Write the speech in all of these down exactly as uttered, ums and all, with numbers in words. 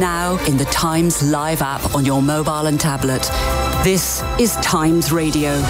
Now in the Times Live app on your mobile and tablet. This is Times Radio.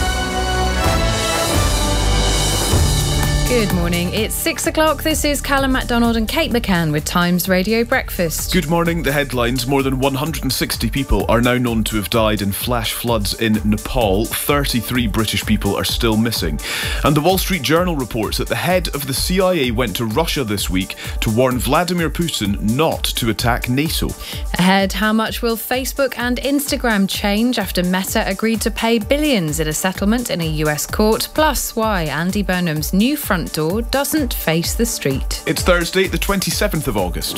Good morning. It's six o'clock. This is Callum MacDonald and Kate McCann with Times Radio Breakfast. Good morning. The headlines: more than one hundred sixty people are now known to have died in flash floods in Nepal. thirty-three British people are still missing. And the Wall Street Journal reports that the head of the C I A went to Russia this week to warn Vladimir Putin not to attack NATO. Ahead, how much will Facebook and Instagram change after Meta agreed to pay billions in a settlement in a U S court? Plus, why Andy Burnham's new front door doesn't face the street. It's Thursday, the twenty-seventh of August.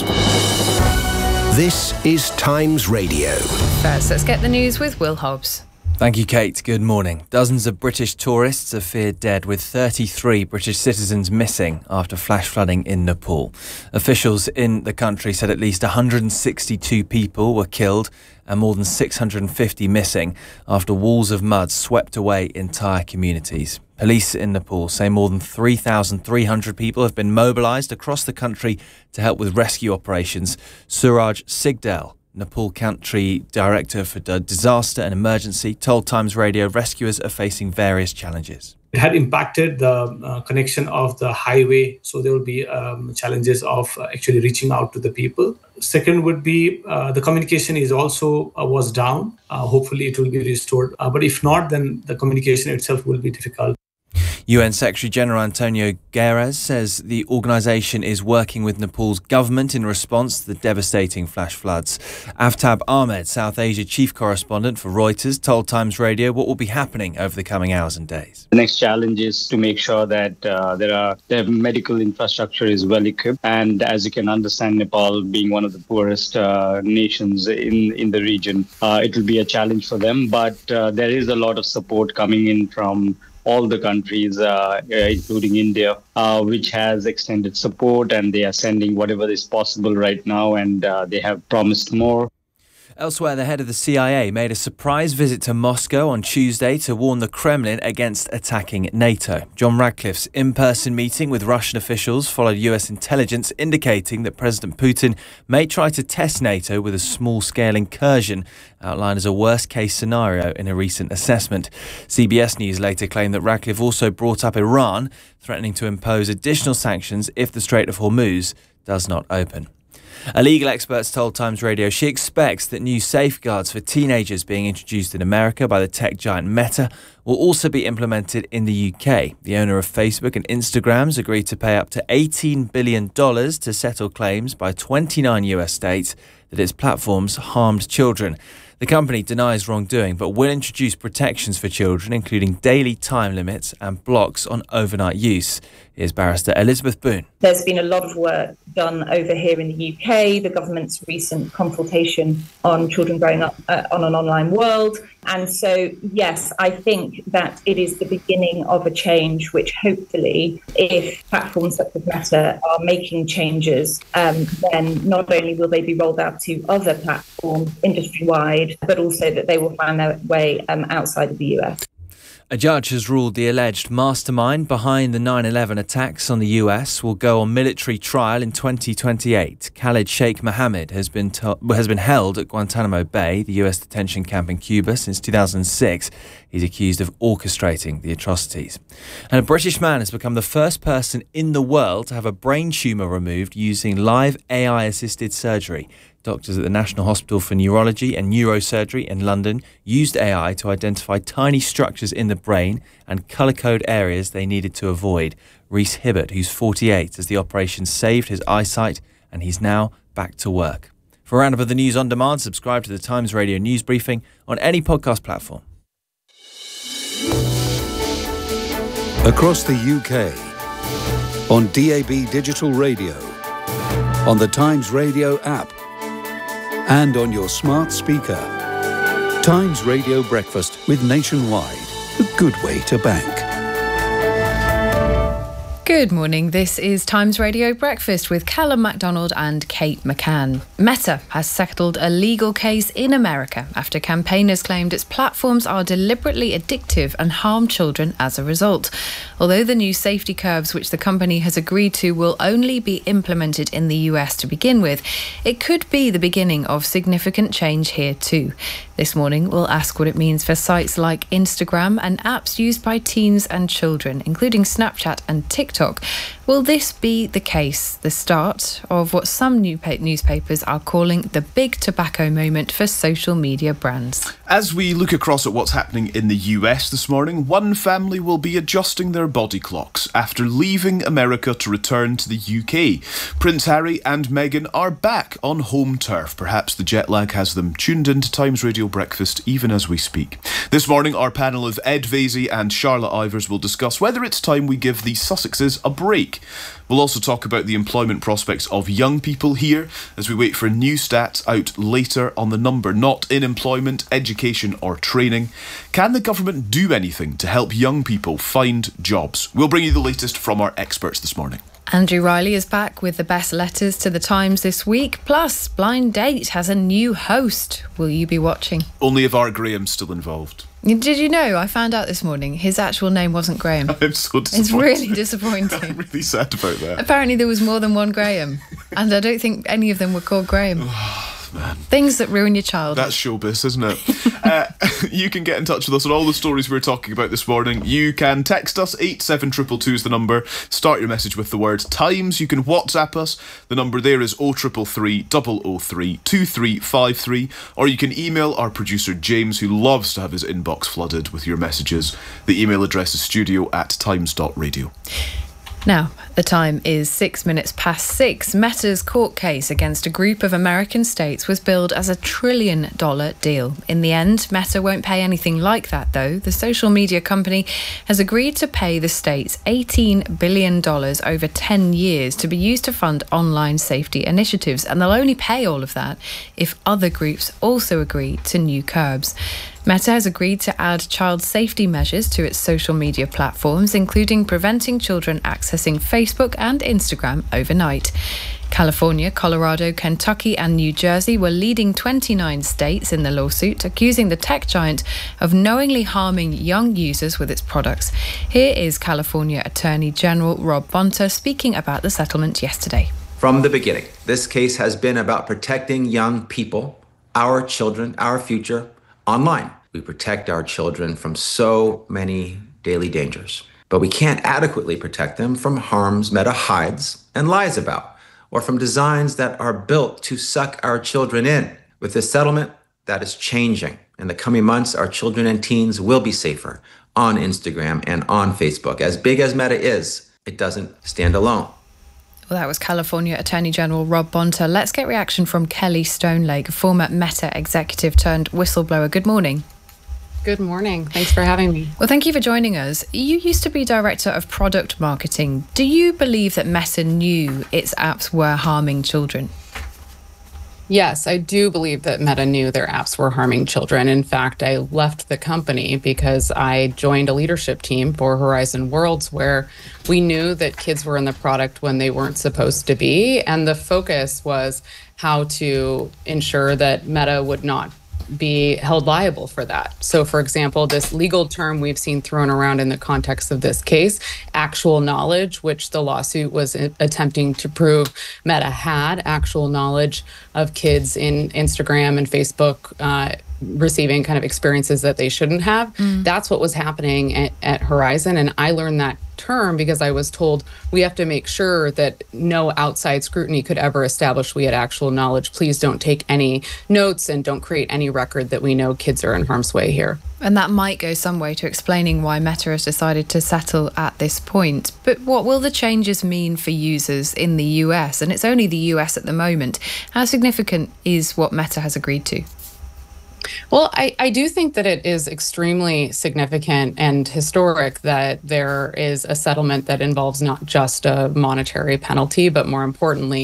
This is Times Radio. First, let's get the news with Will Hobbs. Thank you, Kate. Good morning. Dozens of British tourists are feared dead, with thirty-three British citizens missing after flash flooding in Nepal. Officials in the country said at least one hundred sixty-two people were killed and more than six hundred fifty missing after walls of mud swept away entire communities. Police in Nepal say more than three thousand three hundred people have been mobilised across the country to help with rescue operations. Suraj Sigdel, Nepal Country Director for Disaster and Emergency, told Times Radio rescuers are facing various challenges. It had impacted the uh, connection of the highway, so there will be um, challenges of uh, actually reaching out to the people. Second would be uh, the communication is also uh, was down. Uh, hopefully it will be restored. Uh, but if not, then the communication itself will be difficult. U N Secretary-General Antonio Guterres says the organisation is working with Nepal's government in response to the devastating flash floods. Aftab Ahmed, South Asia chief correspondent for Reuters, told Times Radio what will be happening over the coming hours and days. The next challenge is to make sure that uh, there are the medical infrastructure is well equipped. And as you can understand, Nepal being one of the poorest uh, nations in, in the region, uh, it will be a challenge for them. But uh, there is a lot of support coming in from all the countries, uh, including India, uh, which has extended support, and they are sending whatever is possible right now, and uh, they have promised more. Elsewhere, the head of the C I A made a surprise visit to Moscow on Tuesday to warn the Kremlin against attacking NATO. John Radcliffe's in-person meeting with Russian officials followed U S intelligence indicating that President Putin may try to test NATO with a small-scale incursion, outlined as a worst-case scenario in a recent assessment. C B S News later claimed that Radcliffe also brought up Iran, threatening to impose additional sanctions if the Strait of Hormuz does not open. A legal expert told Times Radio she expects that new safeguards for teenagers being introduced in America by the tech giant Meta will also be implemented in the U K. The owner of Facebook and Instagram's agreed to pay up to eighteen billion dollars to settle claims by twenty-nine U S states that its platforms harmed children. The company denies wrongdoing but will introduce protections for children, including daily time limits and blocks on overnight use. Here's barrister Elizabeth Boone. There's been a lot of work done over here in the U K, the government's recent consultation on children growing up uh, on an online world. And so, yes, I think that it is the beginning of a change, which hopefully, if platforms such as Meta are making changes, um, then not only will they be rolled out to other platforms industry-wide, but also that they will find their way um, outside of the U S. A judge has ruled the alleged mastermind behind the nine eleven attacks on the U S will go on military trial in twenty twenty-eight. Khalid Sheikh Mohammed has been to- has been held at Guantanamo Bay, the U S detention camp in Cuba, since two thousand six. He's accused of orchestrating the atrocities. And a British man has become the first person in the world to have a brain tumour removed using live A I-assisted surgery. Doctors at the National Hospital for Neurology and Neurosurgery in London used A I to identify tiny structures in the brain and colour-code areas they needed to avoid. Rhys Hibbert, who's forty-eight, as the operation saved his eyesight, and he's now back to work. For a roundup of the news on demand, subscribe to the Times Radio News Briefing on any podcast platform. Across the U K, on D A B Digital Radio, on the Times Radio app, and on your smart speaker. Times Radio Breakfast with Nationwide, a good way to bank. Good morning. This is Times Radio Breakfast with Callum MacDonald and Kate McCann. Meta has settled a legal case in America after campaigners claimed its platforms are deliberately addictive and harm children as a result. Although the new safety curbs which the company has agreed to will only be implemented in the U S to begin with, it could be the beginning of significant change here too. This morning, we'll ask what it means for sites like Instagram and apps used by teens and children, including Snapchat and TikTok. Will this be the case, the start of what some new pa- newspapers are calling the big tobacco moment for social media brands? As we look across at what's happening in the U S this morning, one family will be adjusting their body clocks after leaving America to return to the U K. Prince Harry and Meghan are back on home turf. Perhaps the jet lag has them tuned into Times Radio Breakfast even as we speak. This morning, our panel of Ed Vaizey and Charlotte Ivers will discuss whether it's time we give the Sussexes a break. We'll also talk about the employment prospects of young people here as we wait for new stats out later on the number not in employment, education or training. Can the government do anything to help young people find jobs? We'll bring you the latest from our experts this morning. Andrew Riley is back with the best letters to the Times this week. Plus, Blind Date has a new host. Will you be watching? Only if Art Graham's still involved. Did you know, I found out this morning, his actual name wasn't Graham. I'm so disappointed. It's really disappointing. I'm really sad about that. Apparently there was more than one Graham, and I don't think any of them were called Graham. Man. Things that ruin your childhood. That's showbiz, isn't it? uh, you can get in touch with us on all the stories we're talking about this morning. You can text us, eight seven two two two is the number. Start your message with the word Times. You can WhatsApp us. The number there is oh three three three, oh oh three, two three five three. Or you can email our producer James, who loves to have his inbox flooded with your messages. The email address is studio at times dot radio. Now, the time is six minutes past six. Meta's court case against a group of American states was billed as a trillion dollar deal. In the end, Meta won't pay anything like that, though. The social media company has agreed to pay the states eighteen billion dollars over ten years to be used to fund online safety initiatives, and they'll only pay all of that if other groups also agree to new curbs. Meta has agreed to add child safety measures to its social media platforms, including preventing children accessing Facebook and Instagram overnight. California, Colorado, Kentucky and New Jersey were leading twenty-nine states in the lawsuit, accusing the tech giant of knowingly harming young users with its products. Here is California Attorney General Rob Bonta speaking about the settlement yesterday. From the beginning, this case has been about protecting young people, our children, our future, online. We protect our children from so many daily dangers, but we can't adequately protect them from harms Meta hides and lies about, or from designs that are built to suck our children in. With this settlement, that is changing. In the coming months, our children and teens will be safer on Instagram and on Facebook. As big as Meta is, it doesn't stand alone. Well, that was California Attorney General Rob Bonta. Let's get reaction from Kelly Stonelake, former Meta executive turned whistleblower. Good morning. Good morning. Thanks for having me. Well, thank you for joining us. You used to be Director of Product Marketing. Do you believe that Meta knew its apps were harming children? Yes, I do believe that Meta knew their apps were harming children. In fact, I left the company because I joined a leadership team for Horizon Worlds where we knew that kids were in the product when they weren't supposed to be. And the focus was how to ensure that Meta would not be held liable for that. So, for example, this legal term we've seen thrown around in the context of this case, actual knowledge, which the lawsuit was attempting to prove Meta had actual knowledge of kids in Instagram and Facebook uh, receiving kind of experiences that they shouldn't have. Mm. That's what was happening at, at Horizon. And I learned that term because I was told we have to make sure that no outside scrutiny could ever establish we had actual knowledge. Please don't take any notes and don't create any record that we know kids are in harm's way here. And that might go some way to explaining why Meta has decided to settle at this point. But what will the changes mean for users in the U S? And it's only the U S at the moment. How significant is what Meta has agreed to? Well, I, I do think that it is extremely significant and historic that there is a settlement that involves not just a monetary penalty, but more importantly,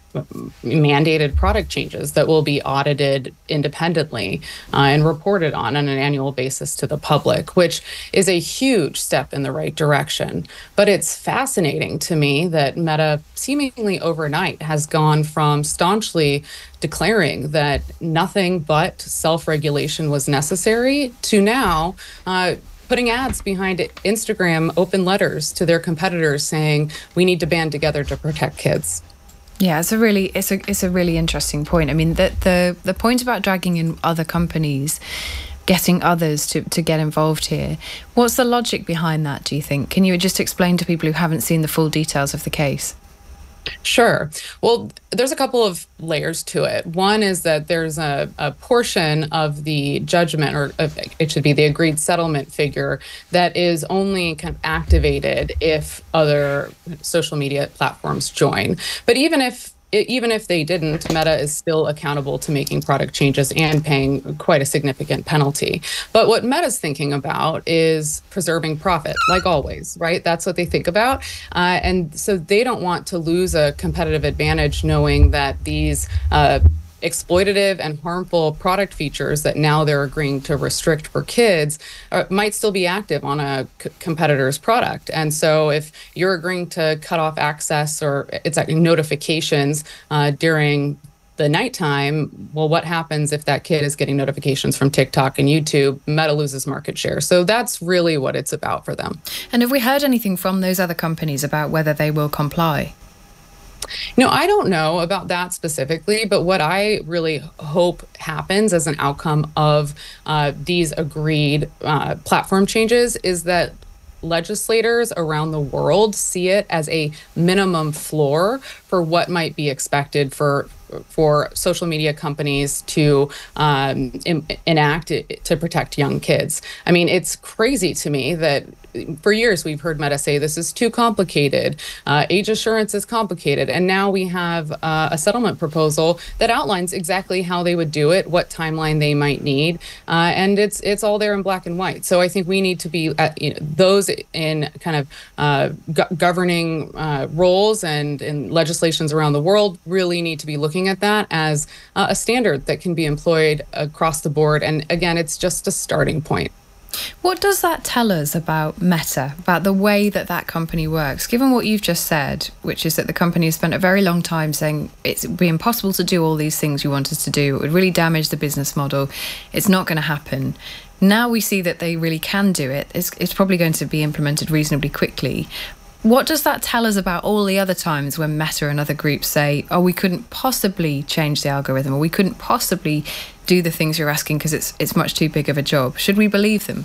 mandated product changes that will be audited independently uh, and reported on on an annual basis to the public, which is a huge step in the right direction. But it's fascinating to me that Meta seemingly overnight has gone from staunchly declaring that nothing but self-regulation was necessary to now uh, putting ads behind Instagram open letters to their competitors saying we need to band together to protect kids. Yeah, it's a really it's a it's a really interesting point. I mean, the the the point about dragging in other companies, getting others to, to get involved here. What's the logic behind that, do you think? Can you just explain to people who haven't seen the full details of the case? Sure. Well, there's a couple of layers to it. One is that there's a, a portion of the judgment, or uh, it should be the agreed settlement figure, that is only kind of activated if other social media platforms join. But even if Even if they didn't, Meta is still accountable to making product changes and paying quite a significant penalty. But what Meta's thinking about is preserving profit, like always, right? That's what they think about. Uh, and so they don't want to lose a competitive advantage knowing that these uh, exploitative and harmful product features that now they're agreeing to restrict for kids uh, might still be active on a c- competitor's product. And so if you're agreeing to cut off access or it's like notifications uh, during the nighttime, well, what happens if that kid is getting notifications from TikTok and YouTube? Meta loses market share. So that's really what it's about for them. And have we heard anything from those other companies about whether they will comply? No, I don't know about that specifically, but what I really hope happens as an outcome of uh, these agreed uh, platform changes is that legislators around the world see it as a minimum floor for what might be expected for for social media companies to um, in, enact it to protect young kids. I mean, it's crazy to me that for years we've heard Meta say this is too complicated, uh, age assurance is complicated, and now we have uh, a settlement proposal that outlines exactly how they would do it, what timeline they might need, uh, and it's it's all there in black and white. So I think we need to be at, you know, those in kind of uh, go- governing uh, roles and in legislations around the world really need to be looking at that as uh, a standard that can be employed across the board. And again, it's just a starting point. What does that tell us about Meta, about the way that that company works? Given what you've just said, which is that the company has spent a very long time saying it would be impossible to do all these things you want us to do, it would really damage the business model, it's not going to happen. Now we see that they really can do it. It's, it's probably going to be implemented reasonably quickly. What does that tell us about all the other times when Meta and other groups say, oh, we couldn't possibly change the algorithm, or we couldn't possibly do the things you're asking because it's it's much too big of a job? Should we believe them?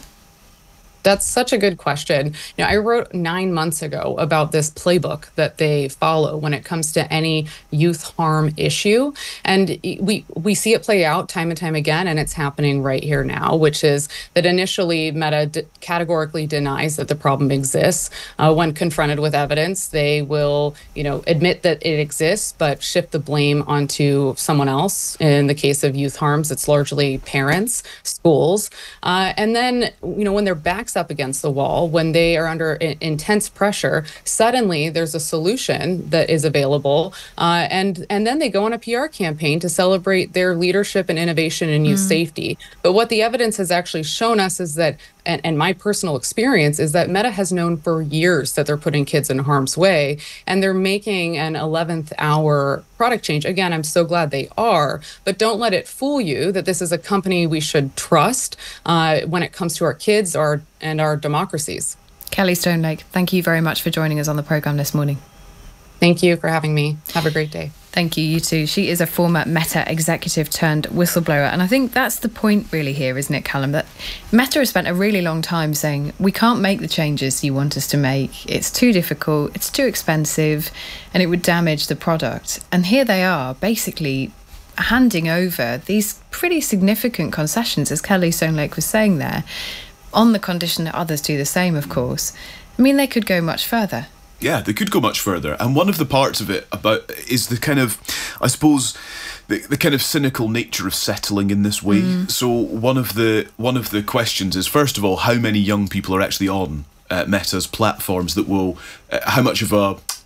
That's such a good question. Now, I wrote nine months ago about this playbook that they follow when it comes to any youth harm issue. And we we see it play out time and time again, and it's happening right here now, which is that initially Meta d- categorically denies that the problem exists. Uh, when confronted with evidence, they will, you know, admit that it exists, but shift the blame onto someone else. In the case of youth harms, it's largely parents, schools. Uh, and then, you know, when their backs up against the wall, when they are under I- intense pressure, suddenly there's a solution that is available, uh, and and then they go on a P R campaign to celebrate their leadership and innovation in youth mm. safety. But what the evidence has actually shown us is that, and, and my personal experience is that Meta has known for years that they're putting kids in harm's way, and they're making an eleventh hour product change. Again, I'm so glad they are, but don't let it fool you that this is a company we should trust uh, when it comes to our kids or and our democracies. Kelly Stone Lake, thank you very much for joining us on the programme this morning. Thank you for having me. Have a great day. Thank you, you too. She is a former Meta executive turned whistleblower. And I think that's the point really here, isn't it, Callum? That Meta has spent a really long time saying, we can't make the changes you want us to make. It's too difficult, it's too expensive, and it would damage the product. And here they are, basically handing over these pretty significant concessions, as Kelly Stone Lake was saying there, on the condition that others do the same, of course. I mean, they could go much further. Yeah, they could go much further. And one of the parts of it about is the kind of, I suppose, the, the kind of cynical nature of settling in this way. Mm. So one of the one of the questions is, first of all, how many young people are actually on uh, Meta's platforms that will, uh, how much of a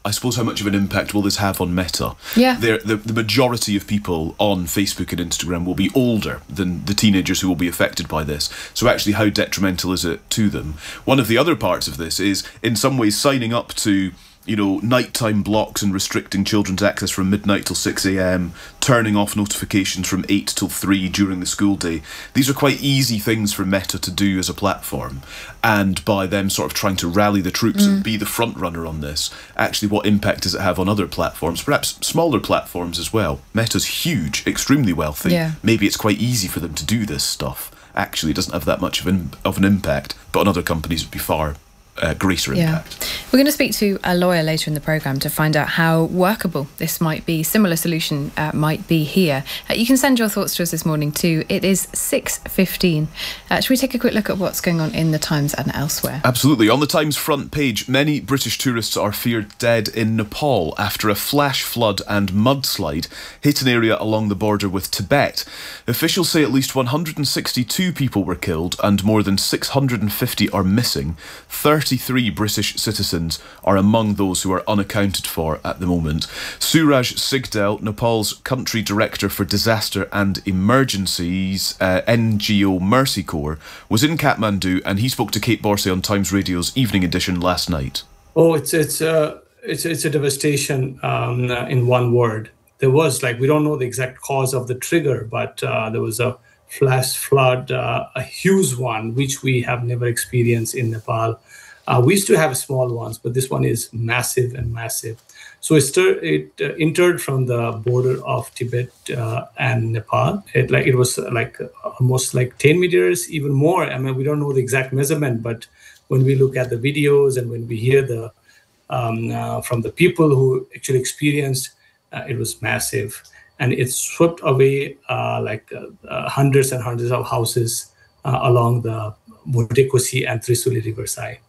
I suppose, how much of an impact will this have on Meta? Yeah. The, the, the majority of people on Facebook and Instagram will be older than the teenagers who will be affected by this. So actually, how detrimental is it to them? One of the other parts of this is, in some ways, signing up to, you know, nighttime blocks and restricting children's access from midnight till six a.m, turning off notifications from eight till three during the school day. These are quite easy things for Meta to do as a platform. And by them sort of trying to rally the troops mm. and be the front runner on this, actually what impact does it have on other platforms, perhaps smaller platforms as well? Meta's huge, extremely wealthy. Yeah. Maybe it's quite easy for them to do this stuff. Actually, it doesn't have that much of an, of an impact, but on other companies it would be far Uh, greater impact. Yeah. We're going to speak to a lawyer later in the programme to find out how workable this might be. Similar solution uh, might be here. Uh, you can send your thoughts to us this morning too. It is six fifteen. Uh, should we take a quick look at what's going on in the Times and elsewhere? Absolutely. On the Times front page, many British tourists are feared dead in Nepal after a flash flood and mudslide hit an area along the border with Tibet. Officials say at least one hundred sixty-two people were killed and more than six hundred fifty are missing. thirty-three British citizens are among those who are unaccounted for at the moment. Suraj Sigdel, Nepal's country director for disaster and emergencies, uh, N G O Mercy Corps, was in Kathmandu, and he spoke to Kate Borsay on Times Radio's Evening Edition last night. Oh, it's it's uh, it's it's a devastation um, in one word. There was, like, we don't know the exact cause of the trigger, but uh, there was a flash flood, uh, a huge one, which we have never experienced in Nepal. Uh, we used to have small ones, but this one is massive and massive. So it, stir, it uh, entered from the border of Tibet uh, and Nepal. It like it was like almost like ten meters, even more. I mean, we don't know the exact measurement, but when we look at the videos and when we hear the um, uh, from the people who actually experienced, uh, it was massive. And it swept away uh, like uh, uh, hundreds and hundreds of houses uh, along the Bodhkoshi and Trisuli riverside.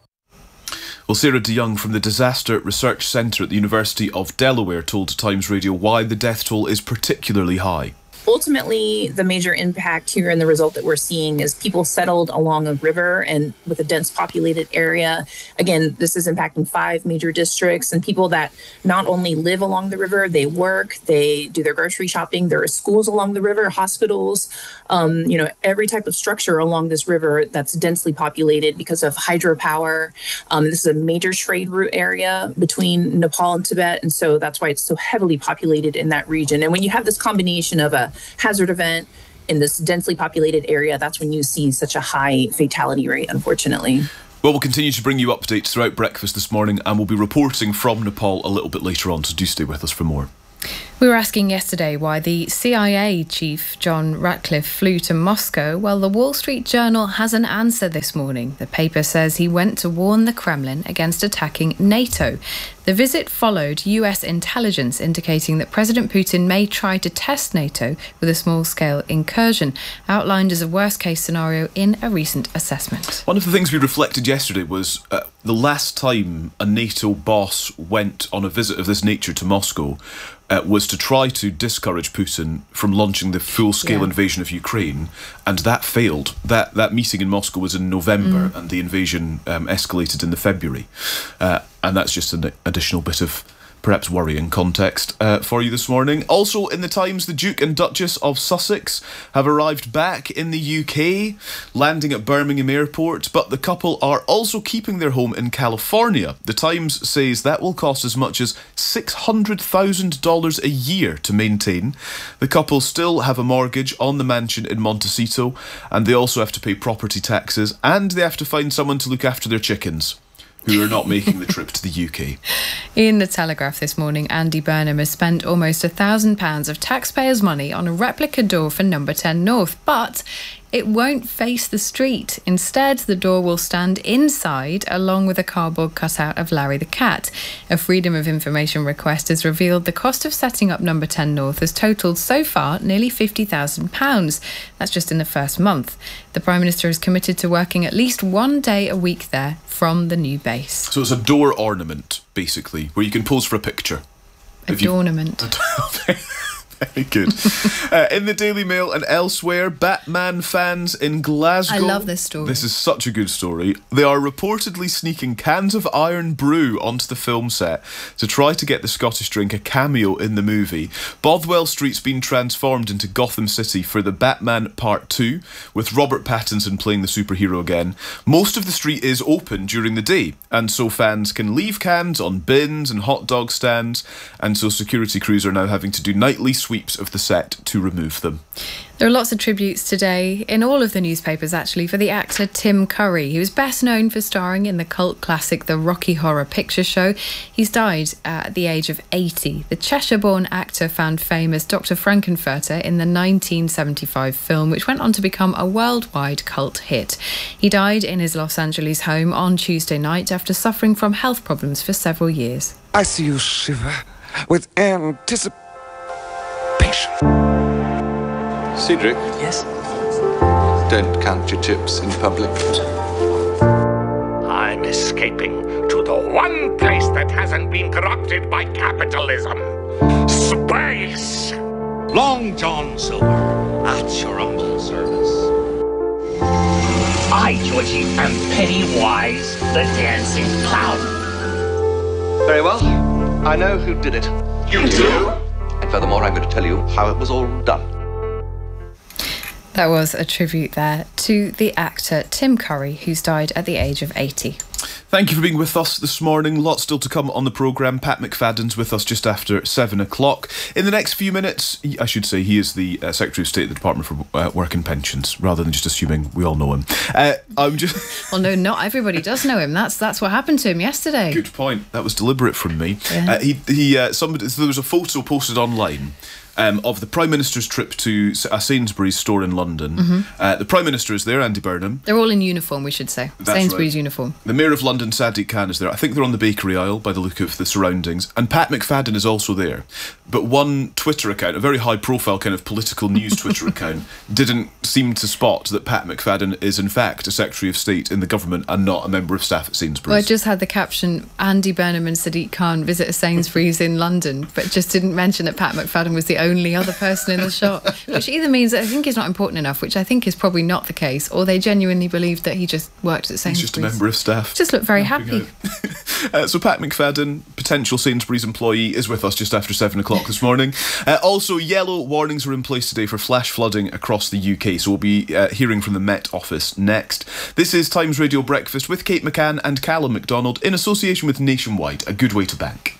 Well, Sarah DeYoung from the Disaster Research Centre at the University of Delaware told Times Radio why the death toll is particularly high. Ultimately, the major impact here and the result that we're seeing is people settled along a river and with a dense populated area. Again, this is impacting five major districts, and people that not only live along the river, they work, they do their grocery shopping, there are schools along the river, hospitals, um, you know, every type of structure along this river that's densely populated because of hydropower. Um, this is a major trade route area between Nepal and Tibet, and so that's why it's so heavily populated in that region. And when you have this combination of a hazard event in this densely populated area, that's when you see such a high fatality rate, unfortunately. Well, we'll continue to bring you updates throughout breakfast this morning, and we'll be reporting from Nepal a little bit later on, so do stay with us for more. We were asking yesterday why the C I A chief, John Ratcliffe, flew to Moscow. Well, the Wall Street Journal has an answer this morning. The paper says he went to warn the Kremlin against attacking NATO. The visit followed U S intelligence indicating that President Putin may try to test NATO with a small-scale incursion, outlined as a worst-case scenario in a recent assessment. One of the things we reflected yesterday was uh, the last time a NATO boss went on a visit of this nature to Moscow uh, was to try to discourage Putin from launching the full-scale yeah. invasion of Ukraine, and that failed. That that meeting in Moscow was in November, mm. and the invasion um, escalated in the February. Uh, and that's just an additional bit of perhaps worrying context uh, for you this morning. Also in the Times, the Duke and Duchess of Sussex have arrived back in the U K, landing at Birmingham Airport, but the couple are also keeping their home in California. The Times says that will cost as much as six hundred thousand dollars a year to maintain. The couple still have a mortgage on the mansion in Montecito, and they also have to pay property taxes, and they have to find someone to look after their chickens, who are not making the trip to the U K. In the Telegraph this morning, Andy Burnham has spent almost a thousand pounds of taxpayers' money on a replica door for Number ten North, but it won't face the street. Instead, the door will stand inside, along with a cardboard cutout of Larry the Cat. A Freedom of Information request has revealed the cost of setting up Number ten North has totalled so far nearly fifty thousand pounds. That's just in the first month. The Prime Minister is committed to working at least one day a week there from the new base. So it's a door ornament, basically, where you can pose for a picture. A If you- ornament. Very good. uh, in the Daily Mail and elsewhere, Batman fans in Glasgow. I love this story. This is such a good story. They are reportedly sneaking cans of Iron Brew onto the film set to try to get the Scottish drink a cameo in the movie. Bothwell Street's been transformed into Gotham City for the Batman Part two, with Robert Pattinson playing the superhero again. Most of the street is open during the day, and so fans can leave cans on bins and hot dog stands, and so security crews are now having to do nightly sweeps of the set to remove them. There are lots of tributes today in all of the newspapers, actually, for the actor Tim Curry. He was best known for starring in the cult classic The Rocky Horror Picture Show. He's died at the age of eighty. The Cheshire-born actor found fame as Doctor Frankenfurter in the nineteen seventy-five film, which went on to become a worldwide cult hit. He died in his Los Angeles home on Tuesday night after suffering from health problems for several years. I see you shiver with anticipation. Cedric? Yes? Don't count your chips in public. I'm escaping to the one place that hasn't been corrupted by capitalism. Space! Long John Silver, at your humble service. I, Georgie, am Pennywise, the dancing clown. Very well. I know who did it. You do? And furthermore, I'm going to tell you how it was all done. That was a tribute there to the actor Tim Curry, who's died at the age of eighty. Thank you for being with us this morning. Lots still to come on the programme. Pat McFadden's with us just after seven o'clock. In the next few minutes, I should say, he is the uh, Secretary of State of the Department for uh, Work and Pensions, rather than just assuming we all know him. Uh, I'm just... Well, no, not everybody does know him. That's that's what happened to him yesterday. Good point. That was deliberate from me. Yeah. Uh, he, he, uh, somebody, so there was a photo posted online Um, of the Prime Minister's trip to a Sainsbury's store in London. Mm-hmm. Uh, the Prime Minister is there, Andy Burnham. They're all in uniform, we should say. That's Sainsbury's right. uniform. The Mayor of London, Sadiq Khan, is there. I think they're on the bakery aisle by the look of the surroundings. And Pat McFadden is also there. But one Twitter account, a very high-profile kind of political news Twitter account, didn't seem to spot that Pat McFadden is in fact a Secretary of State in the government and not a member of staff at Sainsbury's. Well, I just had the caption, Andy Burnham and Sadiq Khan visit a Sainsbury's in London, but just didn't mention that Pat McFadden was the only other person in the shop, which either means that I think he's not important enough, which I think is probably not the case, or they genuinely believed that he just worked at Sainsbury's. He's just a member of staff. Just looked very happy. uh, so Pat McFadden, potential Sainsbury's employee, is with us just after seven o'clock this morning. Uh, also, yellow warnings are in place today for flash flooding across the U K, so we'll be uh, hearing from the Met Office next. This is Times Radio Breakfast with Kate McCann and Callum McDonald in association with Nationwide, a good way to bank.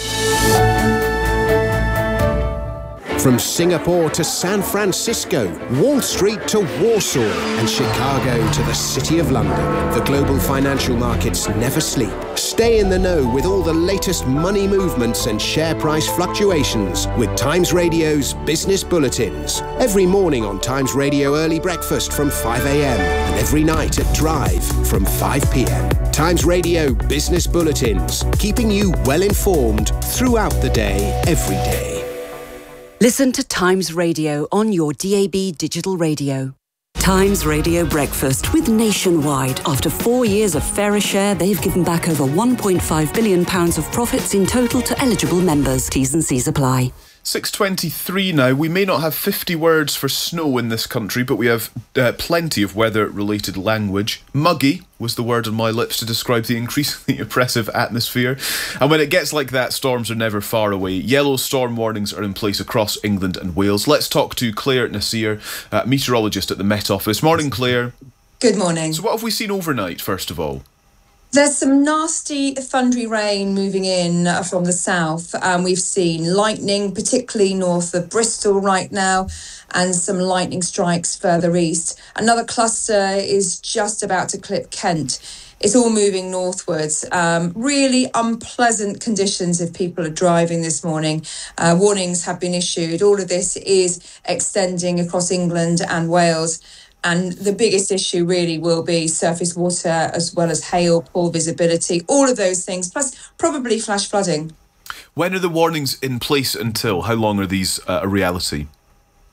From Singapore to San Francisco, Wall Street to Warsaw, and Chicago to the City of London, the global financial markets never sleep. Stay in the know with all the latest money movements and share price fluctuations with Times Radio's Business Bulletins. Every morning on Times Radio Early Breakfast from five a.m. and every night at Drive from five p.m. Times Radio Business Bulletins, keeping you well informed throughout the day, every day. Listen to Times Radio on your D A B digital radio. Times Radio Breakfast with Nationwide. After four years of Fairer Share, they've given back over one point five billion pounds of profits in total to eligible members. T's and C's apply. six twenty-three now. We may not have fifty words for snow in this country, but we have uh, plenty of weather-related language. Muggy was the word on my lips to describe the increasingly oppressive atmosphere. And when it gets like that, storms are never far away. Yellow storm warnings are in place across England and Wales. Let's talk to Claire Nasir, uh, meteorologist at the Met Office. Morning, Claire. Good morning. So what have we seen overnight, first of all? There's some nasty thundery rain moving in from the south. Um, we've seen lightning, particularly north of Bristol right now, and some lightning strikes further east. Another cluster is just about to clip Kent. It's all moving northwards. Um, really unpleasant conditions if people are driving this morning. Uh, warnings have been issued. All of this is extending across England and Wales. And the biggest issue really will be surface water as well as hail, poor visibility, all of those things, plus probably flash flooding. When are the warnings in place until? How long are these uh, a reality?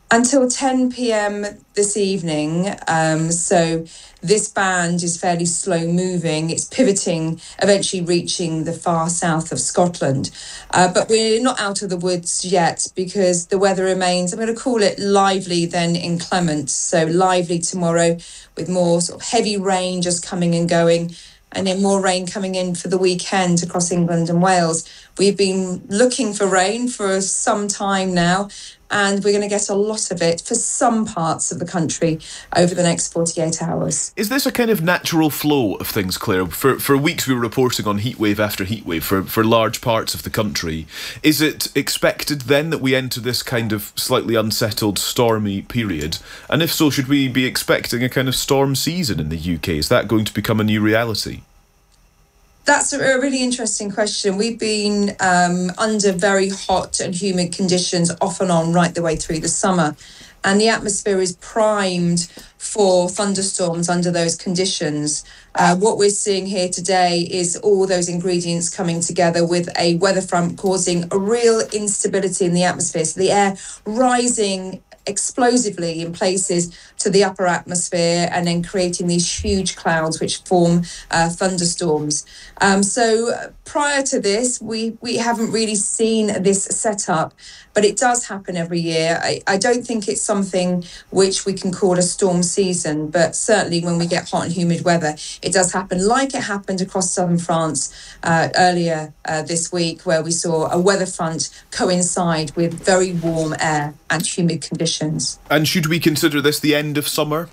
until ten p.m. this evening. Um, so this band is fairly slow moving. It's pivoting, eventually reaching the far south of Scotland. Uh, but we're not out of the woods yet because the weather remains, I'm going to call it lively then inclement. So lively tomorrow with more sort of heavy rain just coming and going, and then more rain coming in for the weekend across England and Wales. We've been looking for rain for some time now, and we're going to get a lot of it for some parts of the country over the next forty-eight hours. Is this a kind of natural flow of things, Claire? For for weeks we were reporting on heatwave after heatwave for, for large parts of the country. Is it expected then that we enter this kind of slightly unsettled, stormy period? And if so, should we be expecting a kind of storm season in the U K? Is that going to become a new reality? That's a really interesting question. We've been um, under very hot and humid conditions off and on right the way through the summer. And the atmosphere is primed for thunderstorms under those conditions. Uh, what we're seeing here today is all those ingredients coming together with a weather front causing a real instability in the atmosphere. So the air rising explosively in places to the upper atmosphere and then creating these huge clouds which form uh, thunderstorms. Um, so prior to this, we, we haven't really seen this setup, but it does happen every year. I, I don't think it's something which we can call a storm season, but certainly when we get hot and humid weather, it does happen, like it happened across southern France uh, earlier uh, this week, where we saw a weather front coincide with very warm air and humid conditions. And should we consider this the end of summer?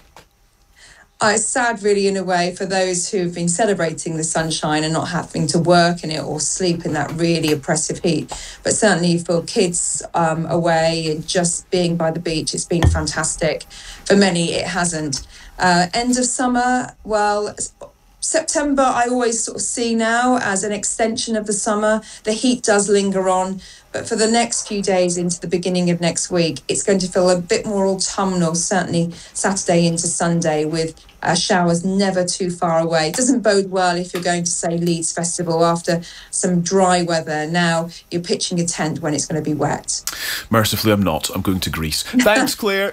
Uh, it's sad, really, in a way, for those who've been celebrating the sunshine and not having to work in it or sleep in that really oppressive heat. But certainly for kids um, away and just being by the beach, it's been fantastic. For many, it hasn't. Uh, end of summer, well, September I always sort of see now as an extension of the summer. The heat does linger on, but for the next few days into the beginning of next week, it's going to feel a bit more autumnal, certainly Saturday into Sunday, with uh, showers never too far away. It doesn't bode well if you're going to, say, Leeds Festival after some dry weather. Now you're pitching a tent when it's going to be wet. Mercifully, I'm not. I'm going to Greece. Thanks, Claire.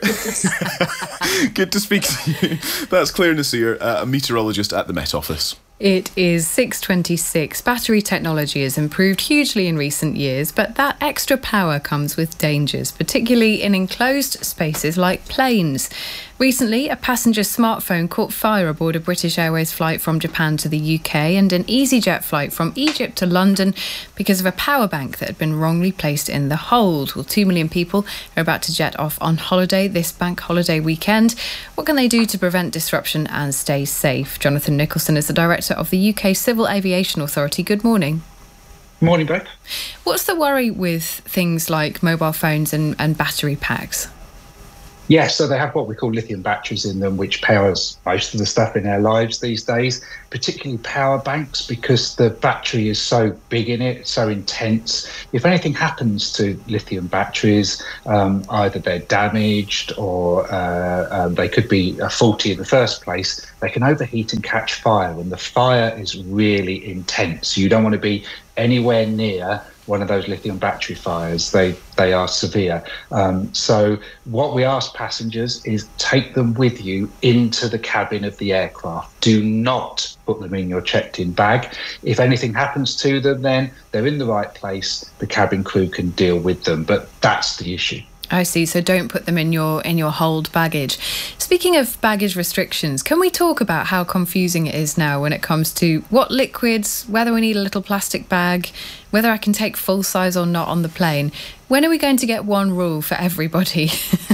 Good to speak to you. That's Claire Nasir, uh, a meteorologist at the Met Office. It is six twenty-six. Battery technology has improved hugely in recent years, but that extra power comes with dangers, particularly in enclosed spaces like planes. Recently, a passenger smartphone caught fire aboard a British Airways flight from Japan to the U K and an EasyJet flight from Egypt to London because of a power bank that had been wrongly placed in the hold. Well, two million people are about to jet off on holiday this bank holiday weekend. What can they do to prevent disruption and stay safe? Jonathan Nicholson is the director of the U K Civil Aviation Authority. Good morning. Morning, Beck. What's the worry with things like mobile phones and, and battery packs? Yeah, so they have what we call lithium batteries in them, which powers most of the stuff in our lives these days, particularly power banks, because the battery is so big in it, so intense. If anything happens to lithium batteries, um, either they're damaged or uh, um, they could be faulty in the first place, they can overheat and catch fire, and the fire is really intense. You don't want to be anywhere near one of those lithium battery fires. They they are severe. Um, so what we ask passengers is take them with you into the cabin of the aircraft. Do not put them in your checked-in bag. If anything happens to them, then they're in the right place. The cabin crew can deal with them, but that's the issue. I see. So don't put them in your in your hold baggage. Speaking of baggage restrictions, can we talk about how confusing it is now when it comes to what liquids, whether we need a little plastic bag, whether I can take full size or not on the plane? When are we going to get one rule for everybody?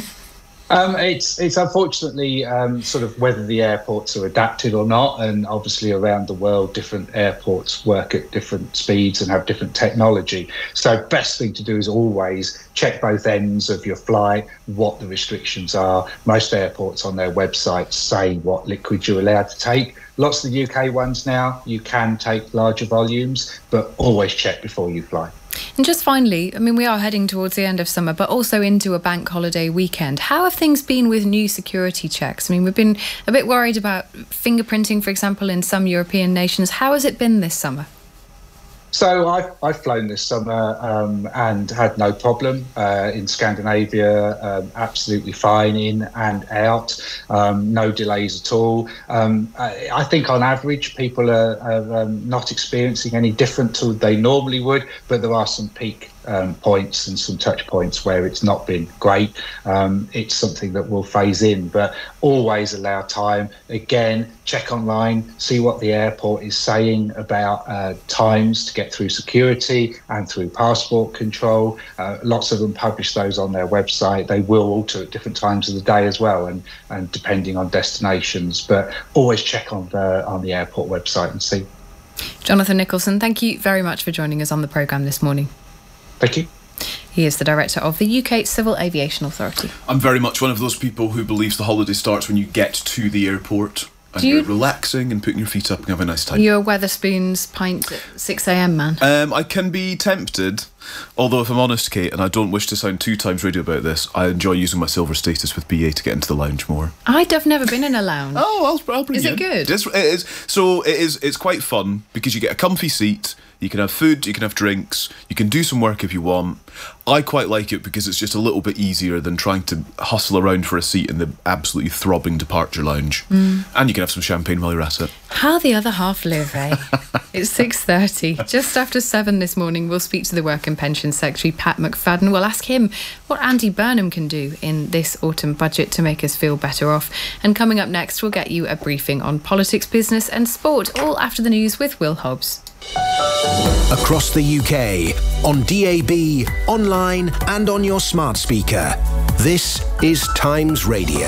Um, it's it's unfortunately um, sort of whether the airports are adapted or not, and obviously around the world different airports work at different speeds and have different technology. So best thing to do is always check both ends of your flight, what the restrictions are. Most airports on their websites say what liquids you're allowed to take. Lots of the U K ones now, you can take larger volumes, but always check before you fly. And just finally, I mean, we are heading towards the end of summer, but also into a bank holiday weekend. How have things been with new security checks? I mean, we've been a bit worried about fingerprinting, for example, in some European nations. How has it been this summer? So I've, I've flown this summer um, and had no problem uh, in Scandinavia, um, absolutely fine in and out, um, no delays at all. Um, I, I think on average people are, are um, not experiencing any different to they normally would, but there are some peak Um, points and some touch points where it's not been great. Um, it's something that will phase in, but always allow time. Again, check online, see what the airport is saying about uh, times to get through security and through passport control. Uh, lots of them publish those on their website. They will alter at different times of the day as well, and, and depending on destinations. But always check on the on the airport website and see. Jonathan Nicholson, thank you very much for joining us on the programme this morning. Thank you. He is the director of the U K Civil Aviation Authority. I'm very much one of those people who believes the holiday starts when you get to the airport and Do you- you're relaxing and putting your feet up and having a nice time. You're a Weatherspoons pint at six a.m. man. Um, I can be tempted, although if I'm honest, Kate, and I don't wish to sound two times radio about this, I enjoy using my silver status with B A to get into the lounge more. I'd have never been in a lounge. Oh, I'll, I'll bring Is you it in. good? It is, it is. So it is. It's quite fun because you get a comfy seat. You can have food, you can have drinks, you can do some work if you want. I quite like it because it's just a little bit easier than trying to hustle around for a seat in the absolutely throbbing departure lounge. Mm. And you can have some champagne while you're at it. How the other half live, eh? It's six thirty. Just after seven this morning, we'll speak to the Work and Pensions Secretary, Pat McFadden. We'll ask him what Andy Burnham can do in this autumn budget to make us feel better off. And coming up next, we'll get you a briefing on politics, business and sport, all after the news with Will Hobbs. Across the U K, on D A B, online and on your smart speaker. This is Times Radio.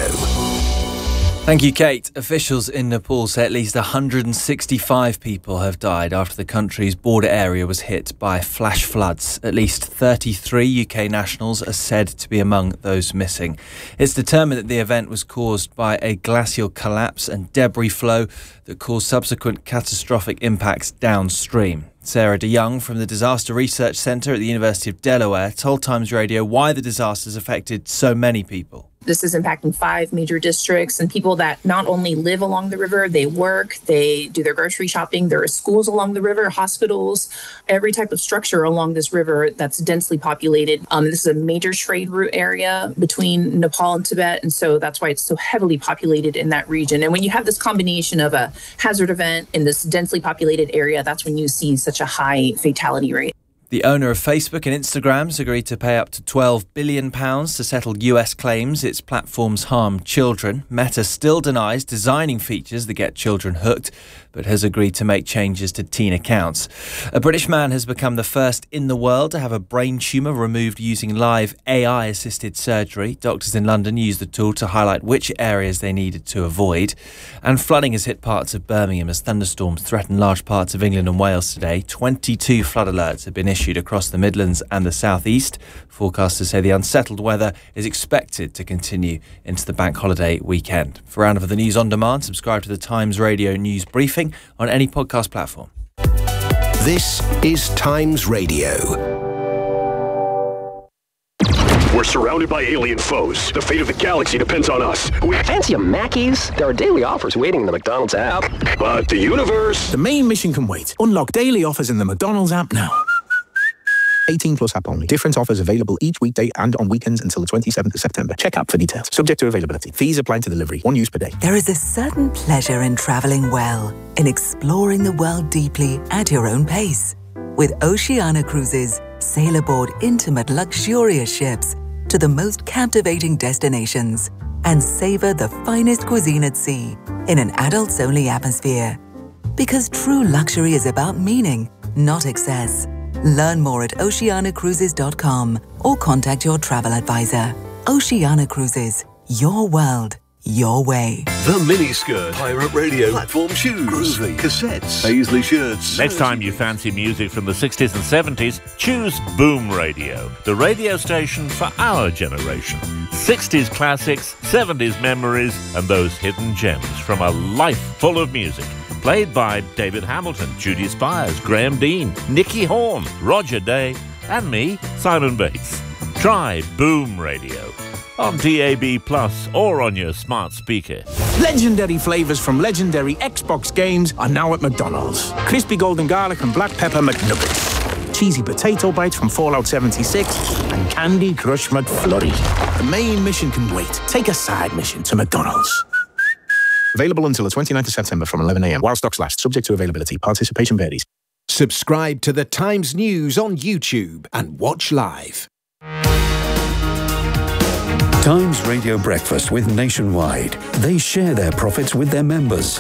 Thank you, Kate. Officials in Nepal say at least one hundred sixty-five people have died after the country's border area was hit by flash floods. At least thirty-three U K nationals are said to be among those missing. It's determined that the event was caused by a glacial collapse and debris flow that caused subsequent catastrophic impacts downstream. Sarah de Young from the Disaster Research Centre at the University of Delaware told Times Radio why the disasters affected so many people. This is impacting five major districts and people that not only live along the river, they work, they do their grocery shopping. There are schools along the river, hospitals, every type of structure along this river that's densely populated. Um, this is a major trade route area between Nepal and Tibet. And so that's why it's so heavily populated in that region. And when you have this combination of a hazard event in this densely populated area, that's when you see such a high fatality rate. The owner of Facebook and Instagram has agreed to pay up to twelve billion pounds to settle U S claims its platforms harm children. Meta still denies designing features that get children hooked, but has agreed to make changes to teen accounts. A British man has become the first in the world to have a brain tumour removed using live A I-assisted surgery. Doctors in London used the tool to highlight which areas they needed to avoid. And flooding has hit parts of Birmingham as thunderstorms threaten large parts of England and Wales today. twenty-two flood alerts have been issued across the Midlands and the South East. Forecasters say the unsettled weather is expected to continue into the bank holiday weekend. For Round of the News on Demand, subscribe to the Times Radio News Briefing on any podcast platform. This is Times Radio. We're surrounded by alien foes. The fate of the galaxy depends on us. We fancy a Mackey's? There are daily offers waiting in the McDonald's app. But the universe... The main mission can wait. Unlock daily offers in the McDonald's app now. eighteen plus app only. Different offers available each weekday and on weekends until the twenty-seventh of September. Check app for details. Subject to availability. Fees apply to delivery. One use per day. There is a certain pleasure in travelling well, in exploring the world deeply at your own pace. With Oceania Cruises, sail aboard intimate, luxurious ships to the most captivating destinations and savour the finest cuisine at sea in an adults-only atmosphere. Because true luxury is about meaning, not excess. Learn more at oceania cruises dot com or contact your travel advisor. Oceania Cruises, your world, your way. The miniskirt, pirate radio, platform shoes, groovy, cassettes, Paisley shirts. Next time you fancy music from the sixties and seventies, choose Boom Radio, the radio station for our generation. sixties classics, seventies memories, and those hidden gems from a life full of music. Played by David Hamilton, Judy Spires, Graham Dean, Nicky Horn, Roger Day, and me, Simon Bates. Try Boom Radio. on D A B Plus or on your smart speaker. Legendary flavours from legendary Xbox games are now at McDonald's. Crispy golden garlic and black pepper McNuggets. Cheesy potato bites from Fallout seventy-six and Candy Crush McFlurry. The main mission can wait. Take a side mission to McDonald's. Available until the twenty-ninth of September from eleven a m while stocks last. Subject to availability. Participation varies. Subscribe to The Times News on YouTube and watch live. Times Radio Breakfast with Nationwide. They share their profits with their members.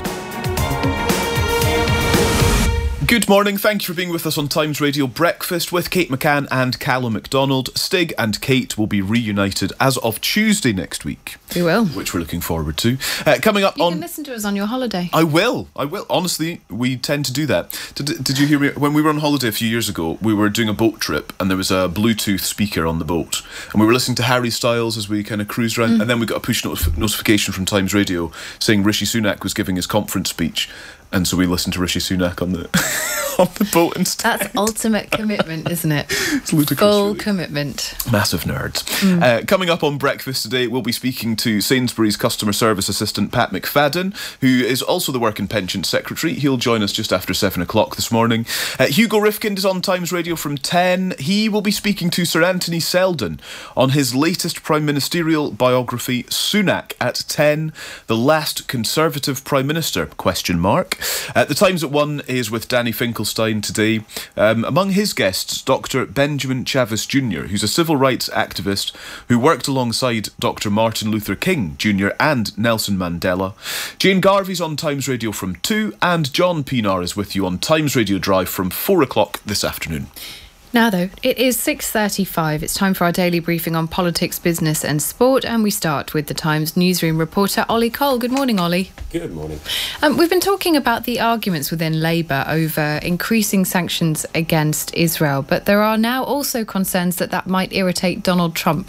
Good morning, thank you for being with us on Times Radio Breakfast with Kate McCann and Callum MacDonald. Stig and Kate will be reunited as of Tuesday next week. We will. Which we're looking forward to. Uh, coming up you on... You can listen to us on your holiday. I will, I will. Honestly, we tend to do that. Did, did you hear me? When we were on holiday a few years ago, we were doing a boat trip and there was a Bluetooth speaker on the boat. And we were listening to Harry Styles as we kind of cruised around. Mm. And then we got a push notif- notification from Times Radio saying Rishi Sunak was giving his conference speech. And so we listened to Rishi Sunak on the on the boat instead. That's ultimate commitment, isn't it? It's ludicrous. Full really. commitment. Massive nerds. Mm. Uh, coming up on Breakfast today, we'll be speaking to Sainsbury's customer service assistant Pat McFadden, who is also the Work and Pensions Secretary. He'll join us just after seven o'clock this morning. Uh, Hugo Rifkind is on Times Radio from ten. He will be speaking to Sir Anthony Seldon on his latest prime ministerial biography, Sunak, at ten. The last Conservative Prime Minister, question mark. Uh, the Times at one is with Danny Finkelstein today. Um, among his guests, Doctor Benjamin Chavis Junior, who's a civil rights activist who worked alongside Doctor Martin Luther King Junior and Nelson Mandela. Jane Garvey's on Times Radio from two, and John Pienaar is with you on Times Radio Drive from four o'clock this afternoon. Now, though, it is six thirty-five. It's time for our daily briefing on politics, business and sport, and we start with the Times newsroom reporter, Ollie Cole. Good morning, Ollie. Good morning. Um, we've been talking about the arguments within Labour over increasing sanctions against Israel, but there are now also concerns that that might irritate Donald Trump.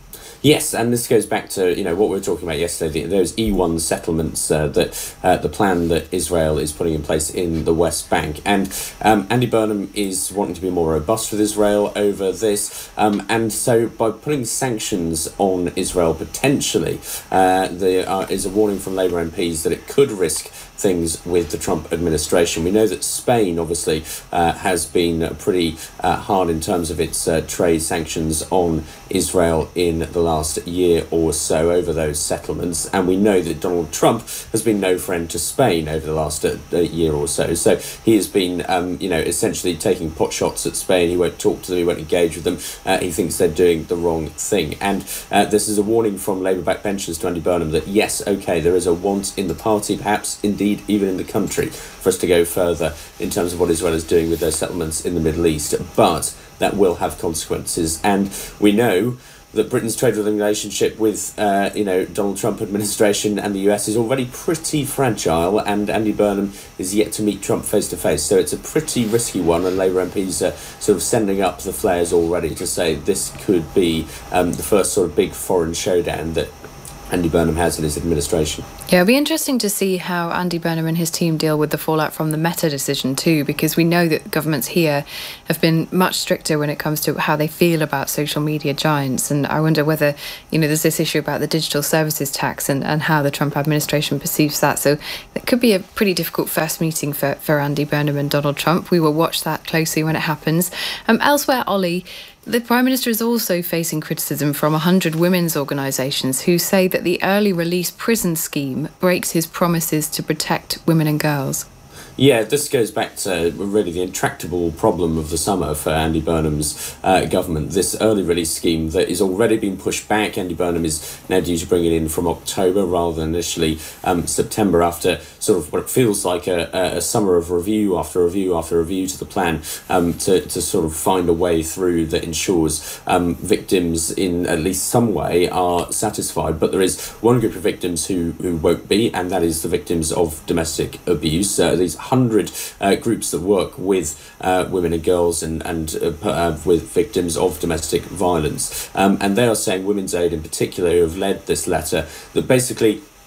Yes, and this goes back to, you know, what we were talking about yesterday, those E one settlements, uh, that uh, the plan that Israel is putting in place in the West Bank. And um, Andy Burnham is wanting to be more robust with Israel over this. Um, and so by putting sanctions on Israel, potentially, uh, there are, is a warning from Labour M Ps that it could risk things with the Trump administration. We know that Spain, obviously, uh, has been pretty uh, hard in terms of its uh, trade sanctions on Israel in the last year or so over those settlements. And we know that Donald Trump has been no friend to Spain over the last uh, year or so. So he has been, um, you know, essentially taking pot shots at Spain. He won't talk to them. He won't engage with them. Uh, he thinks they're doing the wrong thing. And uh, this is a warning from Labour backbenchers to Andy Burnham that, yes, OK, there is a want in the party, perhaps indeed even in the country, for us to go further in terms of what Israel is doing with their settlements in the Middle East. But that will have consequences. And we know that Britain's trade relationship with, uh, you know, Donald Trump administration and the U S is already pretty fragile, and Andy Burnham is yet to meet Trump face to face. So it's a pretty risky one, and Labour M Ps are sort of sending up the flares already to say this could be um, the first sort of big foreign showdown that Andy Burnham has in his administration. Yeah, it'll be interesting to see how Andy Burnham and his team deal with the fallout from the Meta decision too, because we know that governments here have been much stricter when it comes to how they feel about social media giants. And I wonder whether, you know, there's this issue about the digital services tax and, and how the Trump administration perceives that. So it could be a pretty difficult first meeting for, for Andy Burnham and Donald Trump. We will watch that closely when it happens. Um, elsewhere, Ollie, the Prime Minister is also facing criticism from one hundred women's organisations who say that the early release prison scheme breaks his promises to protect women and girls. Yeah, this goes back to really the intractable problem of the summer for Andy Burnham's uh, government. This early release scheme that is already being pushed back. Andy Burnham is now due to bring it in from October rather than initially um, September, after sort of what feels like a, a summer of review after review after review to the plan um, to, to sort of find a way through that ensures um, victims in at least some way are satisfied. But there is one group of victims who, who won't be, and that is the victims of domestic abuse. Uh, these hundred uh, groups that work with uh, women and girls and, and uh, uh, with victims of domestic violence. Um, and they are saying, Women's Aid in particular, who have led this letter, that basically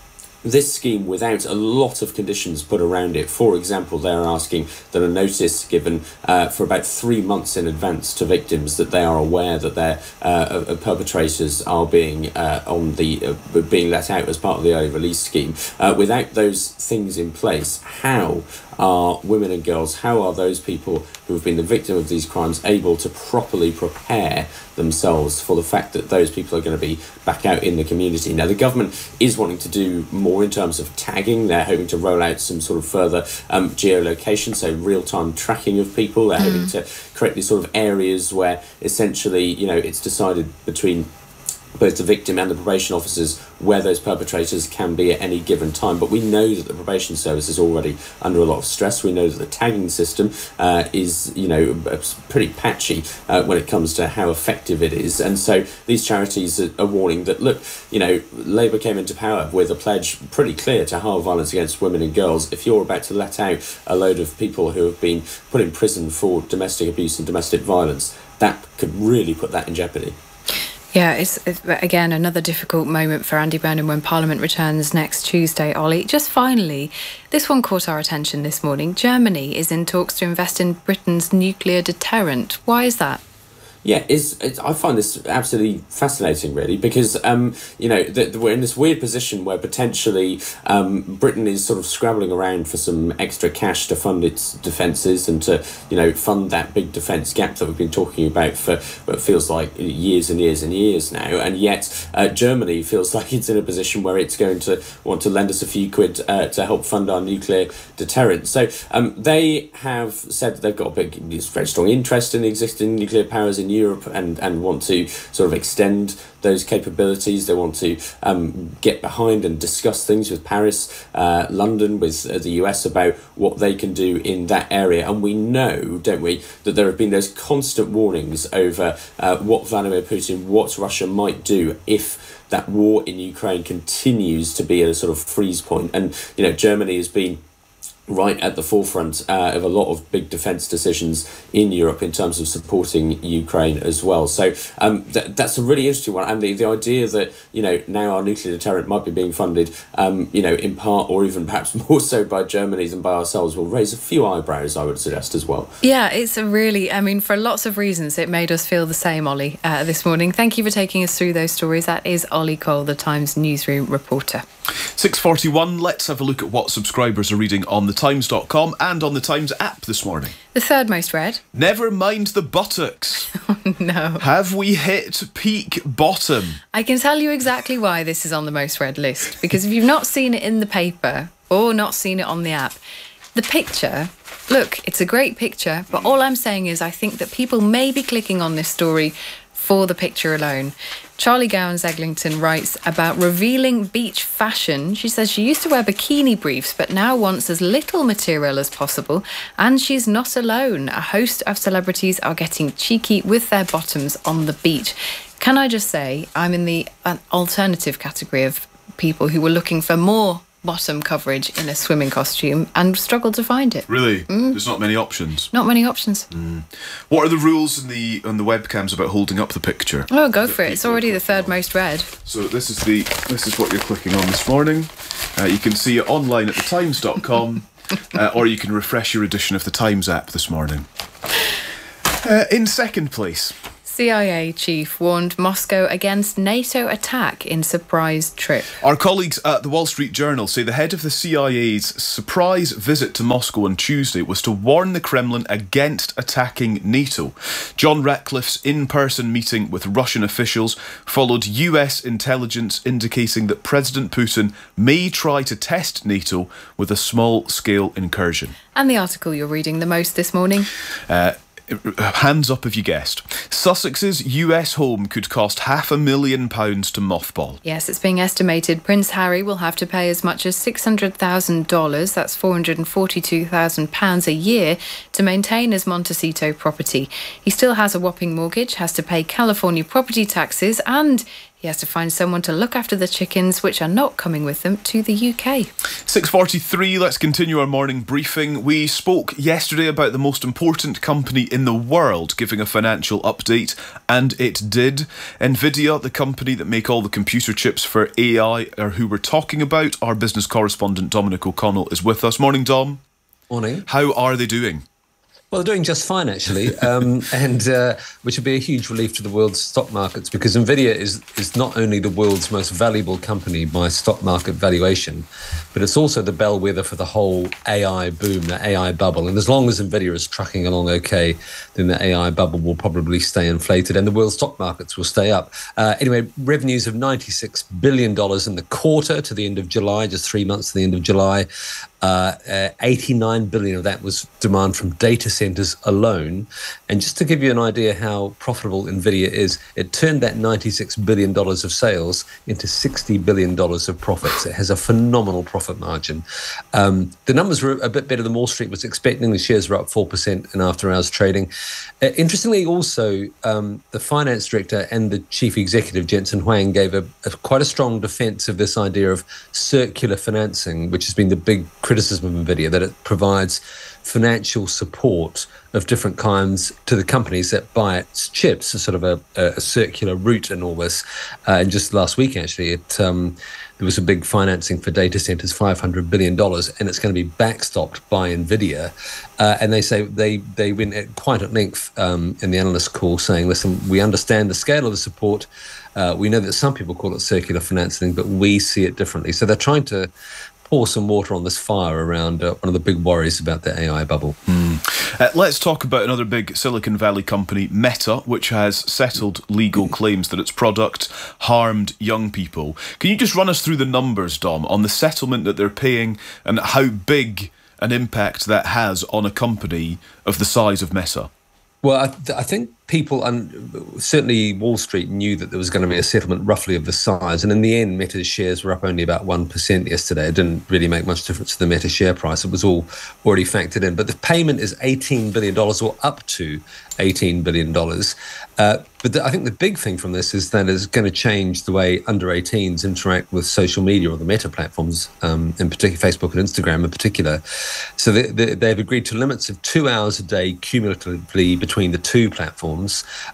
this scheme without a lot of conditions put around it. For example, they're asking that a notice given uh, for about three months in advance to victims, that they are aware that their uh, uh, perpetrators are being uh, on the uh, being let out as part of the early release scheme. Uh, without those things in place, how are women and girls, how are those people who have been the victim of these crimes able to properly prepare themselves for the fact that those people are going to be back out in the community? Now, the government is wanting to do more in terms of tagging. They're hoping to roll out some sort of further um, geolocation, so real-time tracking of people. They're mm. hoping to create these sort of areas where essentially, you know, it's decided between both the victim and the probation officers where those perpetrators can be at any given time. But we know that the probation service is already under a lot of stress. We know that the tagging system uh, is, you know, pretty patchy uh, when it comes to how effective it is. And so these charities are, are warning that, look, you know, Labour came into power with a pledge pretty clear to halve violence against women and girls. If you're about to let out a load of people who have been put in prison for domestic abuse and domestic violence, that could really put that in jeopardy. Yeah, it's, it's, again, another difficult moment for Andy Burnham when Parliament returns next Tuesday, Ollie. Just finally, this one caught our attention this morning. Germany is in talks to invest in Britain's nuclear deterrent. Why is that? Yeah, it's, it's, I find this absolutely fascinating, really, because, um, you know, the, the, we're in this weird position where potentially um, Britain is sort of scrabbling around for some extra cash to fund its defences and to, you know, fund that big defence gap that we've been talking about for what feels like years and years and years now. And yet uh, Germany feels like it's in a position where it's going to want to lend us a few quid uh, to help fund our nuclear deterrent. So um, they have said that they've got a big, very strong interest in existing nuclear powers in Europe and, and want to sort of extend those capabilities. They want to um, get behind and discuss things with Paris, uh, London, with uh, the U S about what they can do in that area. And we know, don't we, that there have been those constant warnings over uh, what Vladimir Putin, what Russia might do if that war in Ukraine continues to be at a sort of freeze point. And, you know, Germany has been right at the forefront uh, of a lot of big defence decisions in Europe in terms of supporting Ukraine as well. So um, th- that's a really interesting one. And the, the idea that, you know, now our nuclear deterrent might be being funded, um, you know, in part or even perhaps more so by Germany than by ourselves will raise a few eyebrows, I would suggest, as well. Yeah, it's a really, I mean, for lots of reasons, it made us feel the same, Ollie, uh, this morning. Thank you for taking us through those stories. That is Ollie Cole, the Times newsroom reporter. six forty-one, let's have a look at what subscribers are reading on the times dot com and on the Times app this morning. The third most read. Never mind the buttocks. Oh, no. Have we hit peak bottom? I can tell you exactly why this is on the most read list, because if you've not seen it in the paper or not seen it on the app, the picture, look, it's a great picture, but all I'm saying is I think that people may be clicking on this story for the picture alone. Charlie Gowans-Eglinton writes about revealing beach fashion. She says she used to wear bikini briefs, but now wants as little material as possible. And she's not alone. A host of celebrities are getting cheeky with their bottoms on the beach. Can I just say, I'm in the uh, alternative category of people who were looking for more bottom coverage in a swimming costume and struggled to find it. Really? Mm. There's not many options? Not many options. Mm. What are the rules in the on the webcams about holding up the picture? Oh, go for it. It's already the third most read. So this is the this is what you're clicking on this morning. Uh, you can see it online at the times dot com uh, or you can refresh your edition of the Times app this morning. Uh, in second place, C I A chief warned Moscow against NATO attack in surprise trip. Our colleagues at the Wall Street Journal say the head of the C I A's surprise visit to Moscow on Tuesday was to warn the Kremlin against attacking NATO. John Ratcliffe's in-person meeting with Russian officials followed U S intelligence indicating that President Putin may try to test NATO with a small-scale incursion. And the article you're reading the most this morning? Uh, Hands up if you guessed. Sussex's U S home could cost half a million pounds to mothball. Yes, it's being estimated Prince Harry will have to pay as much as six hundred thousand dollars, that's four hundred forty-two thousand pounds a year, to maintain his Montecito property. He still has a whopping mortgage, has to pay California property taxes, and He has to find someone to look after the chickens, which are not coming with them to the U K. six forty-three, let's continue our morning briefing. We spoke yesterday about the most important company in the world giving a financial update, and it did. Nvidia, the company that make all the computer chips for A I, are who we're talking about. Our business correspondent Dominic O'Connell is with us. Morning, Dom. Morning. How are they doing? Well, they're doing just fine, actually, um, and uh, which would be a huge relief to the world's stock markets, because Nvidia is is not only the world's most valuable company by stock market valuation, but it's also the bellwether for the whole A I boom, the A I bubble. And as long as Nvidia is trucking along okay, then the A I bubble will probably stay inflated and the world stock markets will stay up. Uh, anyway, revenues of ninety-six billion dollars in the quarter to the end of July, just three months to the end of July. Uh, uh, eighty-nine billion of that was demand from data centers alone. And just to give you an idea how profitable Nvidia is, it turned that ninety-six billion dollars of sales into sixty billion dollars of profits. It has a phenomenal profit margin. Um, the numbers were a bit better than Wall Street was expecting. The shares were up four percent in after-hours trading. Uh, interestingly, also, um, the finance director and the chief executive, Jensen Huang, gave a, a quite a strong defense of this idea of circular financing, which has been the big criticism of Nvidia, that it provides financial support of different kinds to the companies that buy its chips, a sort of a, a circular route in all this. Uh, and just last week, actually, it um, there was a big financing for data centers, five hundred billion dollars, and it's going to be backstopped by Nvidia. Uh, and they say they, they went at quite at length um, in the analyst call saying, listen, we understand the scale of the support. Uh, we know that some people call it circular financing, but we see it differently. So they're trying to pour some water on this fire around uh, one of the big worries about the A I bubble. Mm. Uh, let's talk about another big Silicon Valley company, Meta, which has settled legal claims that its product harmed young people. Can you just run us through the numbers, Dom, on the settlement that they're paying and how big an impact that has on a company of the size of Meta? Well, I, th- I think people, and certainly Wall Street, knew that there was going to be a settlement roughly of the size. And in the end, Meta's shares were up only about one percent yesterday. It didn't really make much difference to the Meta share price. It was all already factored in. But the payment is eighteen billion dollars, or up to eighteen billion dollars. Uh, but the, I think the big thing from this is that it's going to change the way under eighteens interact with social media, or the Meta platforms, um, in particular, Facebook and Instagram in particular. So they, they, they've agreed to limits of two hours a day cumulatively between the two platforms.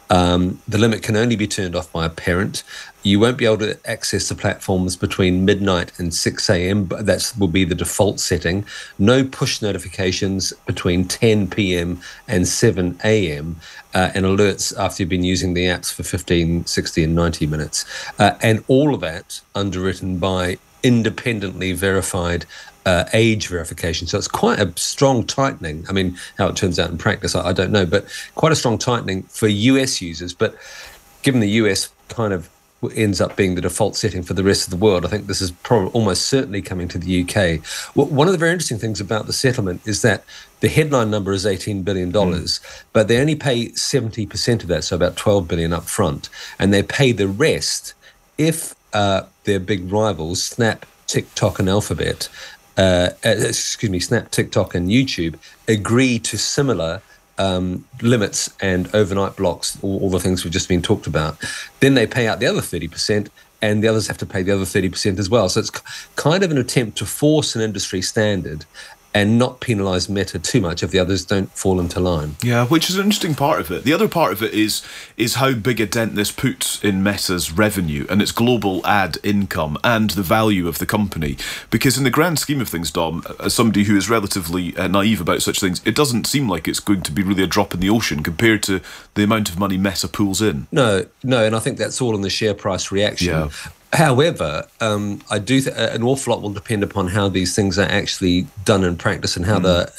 Um, the limit can only be turned off by a parent. You won't be able to access the platforms between midnight and six a.m. But that will be the default setting. No push notifications between ten p.m. and seven a.m. Uh, and alerts after you've been using the apps for fifteen, sixty and ninety minutes. Uh, and all of that underwritten by independently verified Uh, age verification. So it's quite a strong tightening. I mean, how it turns out in practice, I, I don't know, but quite a strong tightening for U S users. But given the U S kind of ends up being the default setting for the rest of the world, I think this is probably almost certainly coming to the U K. Well, one of the very interesting things about the settlement is that the headline number is eighteen billion dollars, mm. but they only pay seventy percent of that, so about twelve billion dollars up front, and they pay the rest if uh, their big rivals, Snap, TikTok and Alphabet, Uh, excuse me, Snap, TikTok and YouTube agree to similar um, limits and overnight blocks, all, all the things we've just been talked about. Then they pay out the other thirty percent and the others have to pay the other thirty percent as well. So it's kind of an attempt to force an industry standard and not penalise Meta too much if the others don't fall into line. Yeah, which is an interesting part of it. The other part of it is is how big a dent this puts in Meta's revenue and its global ad income and the value of the company. Because in the grand scheme of things, Dom, as somebody who is relatively uh, naive about such things, it doesn't seem like it's going to be really a drop in the ocean compared to the amount of money Meta pulls in. No, no, and I think that's all in the share price reaction. Yeah. However, um, I do th- an awful lot will depend upon how these things are actually done in practice and how mm. the